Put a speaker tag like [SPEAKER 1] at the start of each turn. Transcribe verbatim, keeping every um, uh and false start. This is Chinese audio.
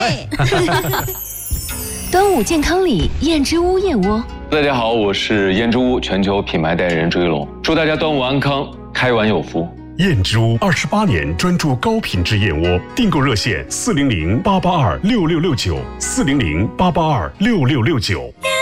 [SPEAKER 1] 端午健康里，燕之屋燕窝。
[SPEAKER 2] 大家好，我是燕之屋全球品牌代言人朱一龙，祝大家端午安康，开碗有福。
[SPEAKER 3] 燕之屋二十八年专注高品质燕窝，订购热线四零零八八二六六六九四零零八八二六六六九。